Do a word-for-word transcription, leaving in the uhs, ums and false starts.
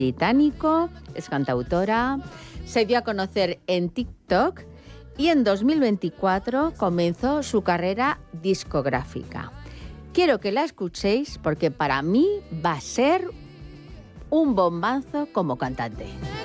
británico, es cantautora, se dio a conocer en TikTok y en dos mil veinticuatro comenzó su carrera discográfica. Quiero que la escuchéis porque para mí va a ser un bombazo como cantante.